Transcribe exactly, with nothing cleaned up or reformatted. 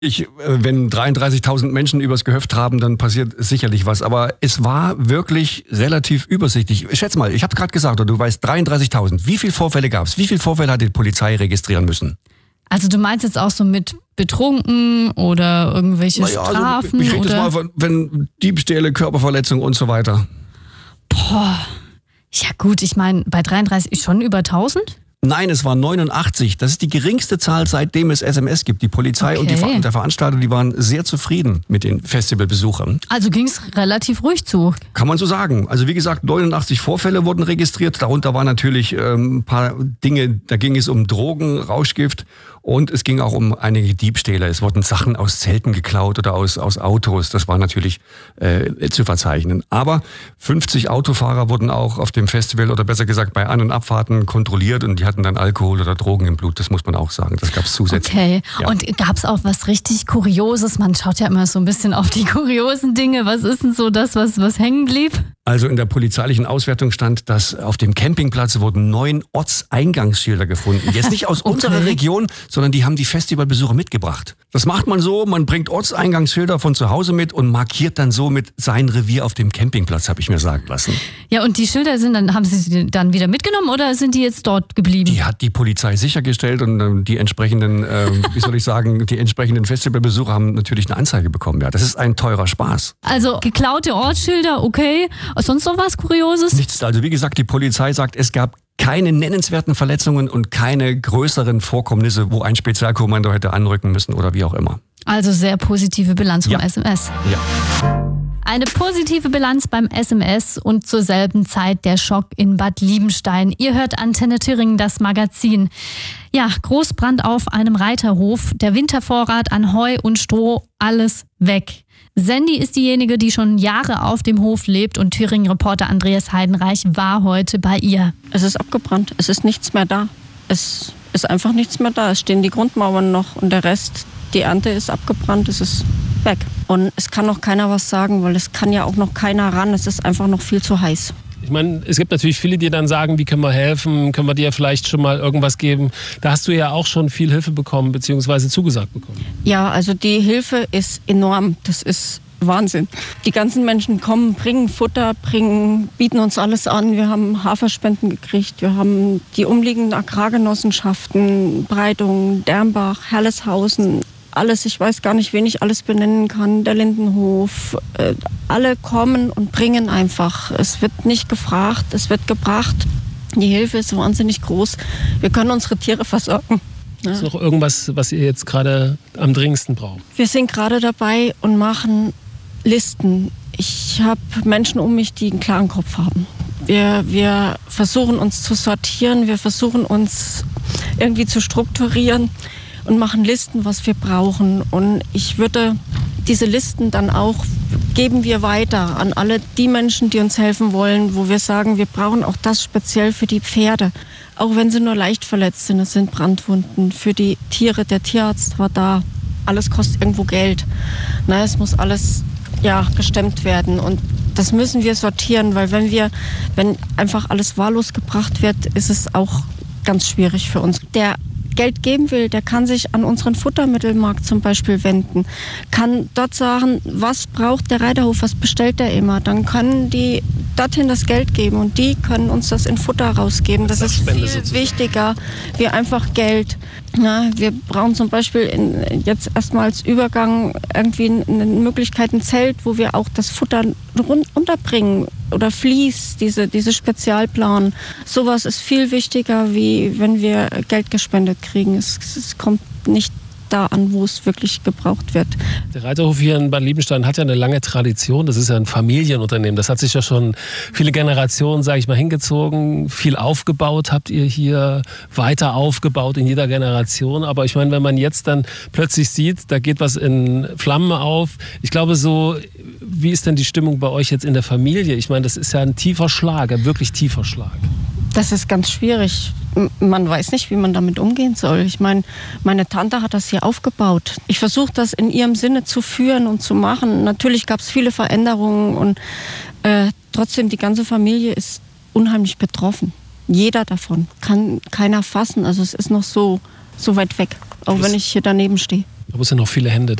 Ich, wenn dreiunddreißigtausend Menschen übers Gehöft traben, dann passiert sicherlich was. Aber es war wirklich relativ übersichtlich. Schätz mal, ich habe gerade gesagt, du weißt dreiunddreißigtausend. Wie viele Vorfälle gab es? Wie viele Vorfälle hat die Polizei registrieren müssen? Also du meinst jetzt auch so mit betrunken oder irgendwelche naja, Strafen? Also ich rede oder? jetzt mal von wenn Diebstähle, Körperverletzung und so weiter. Boah, ja gut, ich meine, bei dreiunddreißig schon über tausend? Nein, es waren neunundachtzig. Das ist die geringste Zahl, seitdem es S M S gibt. Die Polizei Okay. und, die, Ver- und der Veranstalter, die waren sehr zufrieden mit den Festivalbesuchern. Also ging es relativ ruhig zu. Kann man so sagen. Also wie gesagt, neunundachtzig Vorfälle wurden registriert. Darunter waren natürlich ähm, ein paar Dinge, da ging es um Drogen, Rauschgift und es ging auch um einige Diebstähle. Es wurden Sachen aus Zelten geklaut oder aus, aus Autos. Das war natürlich äh, zu verzeichnen. Aber fünfzig Autofahrer wurden auch auf dem Festival oder besser gesagt bei An- und Abfahrten kontrolliert und die hatten dann Alkohol oder Drogen im Blut. Das muss man auch sagen. Das gab es zusätzlich. Okay. Ja. Und gab es auch was richtig Kurioses? Man schaut ja immer so ein bisschen auf die kuriosen Dinge. Was ist denn so das, was, was hängen blieb? Also in der polizeilichen Auswertung stand, dass auf dem Campingplatz wurden neun Ortseingangsschilder gefunden. Jetzt nicht aus Okay. unserer Region, sondern die haben die Festivalbesucher mitgebracht. Das macht man so, man bringt Ortseingangsschilder von zu Hause mit und markiert dann somit sein Revier auf dem Campingplatz, habe ich mir sagen lassen. Ja, und die Schilder sind dann, haben Sie sie dann wieder mitgenommen oder sind die jetzt dort geblieben? Die hat die Polizei sichergestellt und äh, die entsprechenden, äh, wie soll ich sagen, die entsprechenden Festivalbesucher haben natürlich eine Anzeige bekommen. Ja, das ist ein teurer Spaß. Also geklaute Ortsschilder, okay. Sonst noch was Kurioses? Nichts. Also wie gesagt, die Polizei sagt, es gab keine nennenswerten Verletzungen und keine größeren Vorkommnisse, wo ein Spezialkommando hätte anrücken müssen oder wie auch immer. Also sehr positive Bilanz vom Ja. S M S. Ja. Eine positive Bilanz beim S M S und zur selben Zeit der Schock in Bad Liebenstein. Ihr hört Antenne Thüringen, das Magazin. Ja, Großbrand auf einem Reiterhof. Der Wintervorrat an Heu und Stroh, alles weg. Sandy ist diejenige, die schon Jahre auf dem Hof lebt und Thüringen-Reporter Andreas Heidenreich war heute bei ihr. Es ist abgebrannt, es ist nichts mehr da. Es ist einfach nichts mehr da. Es stehen die Grundmauern noch und der Rest, die Ernte ist abgebrannt, es ist weg. Und es kann noch keiner was sagen, weil es kann ja auch noch keiner ran. Es ist einfach noch viel zu heiß. Ich meine, es gibt natürlich viele, die dann sagen, wie können wir helfen, können wir dir vielleicht schon mal irgendwas geben. Da hast du ja auch schon viel Hilfe bekommen, beziehungsweise zugesagt bekommen. Ja, also die Hilfe ist enorm. Das ist Wahnsinn. Die ganzen Menschen kommen, bringen Futter, bringen, bieten uns alles an. Wir haben Haferspenden gekriegt. Wir haben die umliegenden Agrargenossenschaften, Breitung, Dermbach, Herleshausen. Alles, ich weiß gar nicht, wen ich alles benennen kann, der Lindenhof, äh, alle kommen und bringen einfach. Es wird nicht gefragt, es wird gebracht. Die Hilfe ist wahnsinnig groß. Wir können unsere Tiere versorgen. Ja. Ist noch irgendwas, was ihr jetzt gerade am dringendsten braucht? Wir sind gerade dabei und machen Listen. Ich habe Menschen um mich, die einen klaren Kopf haben. Wir, wir versuchen uns zu sortieren, wir versuchen uns irgendwie zu strukturieren und machen Listen, was wir brauchen. Und ich würde diese Listen dann auch, geben wir weiter an alle die Menschen, die uns helfen wollen, wo wir sagen, wir brauchen auch das speziell für die Pferde. Auch wenn sie nur leicht verletzt sind, es sind Brandwunden. Für die Tiere, der Tierarzt war da. Alles kostet irgendwo Geld. Na, es muss alles ja, gestemmt werden. Und das müssen wir sortieren, weil wenn wir, wenn einfach alles wahllos gebracht wird, ist es auch ganz schwierig für uns. Der Geld geben will, der kann sich an unseren Futtermittelmarkt zum Beispiel wenden, kann dort sagen, was braucht der Reiterhof, was bestellt er immer. Dann können die dorthin das Geld geben und die können uns das in Futter rausgeben. Das ist viel wichtiger wie einfach Geld. Ja, wir brauchen zum Beispiel in, jetzt erstmal als Übergang irgendwie eine Möglichkeit, ein Zelt, wo wir auch das Futter run- unterbringen oder Vlies, diese, diese Spezialplan. Sowas ist viel wichtiger, wie wenn wir Geld gespendet kriegen. Es, es kommt nicht da an, wo es wirklich gebraucht wird. Der Reiterhof hier in Bad Liebenstein hat ja eine lange Tradition. Das ist ja ein Familienunternehmen. Das hat sich ja schon viele Generationen, sage ich mal, hingezogen. Viel aufgebaut habt ihr hier, weiter aufgebaut in jeder Generation. Aber ich meine, wenn man jetzt dann plötzlich sieht, da geht was in Flammen auf. Ich glaube so, wie ist denn die Stimmung bei euch jetzt in der Familie? Ich meine, das ist ja ein tiefer Schlag, ein wirklich tiefer Schlag. Das ist ganz schwierig. Man weiß nicht, wie man damit umgehen soll. Ich meine, meine Tante hat das hier aufgebaut. Ich versuche das in ihrem Sinne zu führen und zu machen. Natürlich gab es viele Veränderungen und äh, trotzdem die ganze Familie ist unheimlich betroffen. Jeder davon kann keiner fassen. Also es ist noch so, so weit weg. auch wenn ich hier daneben stehe. Da muss ja noch viele Hände